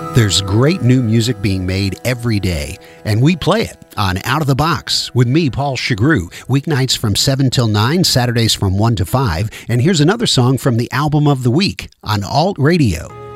There's great new music being made every day, and we play it on Out of the Box with me, Paul Chagru, weeknights from 7 till 9, Saturdays from 1 to 5. And here's another song from the Album of the Week on Alt Radio.